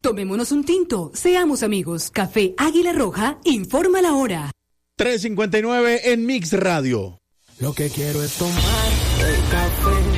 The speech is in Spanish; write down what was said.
Tomémonos un tinto, seamos amigos. Café Águila Roja, informa la hora. 3:59 en Mix Radio. Lo que quiero es tomar el café